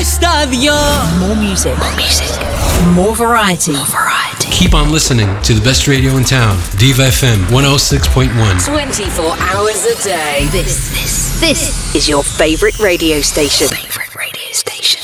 estadio. More music. More variety. Keep on listening to the best radio in town, Diva FM 106.1. 24 hours a day. This is your favorite radio station.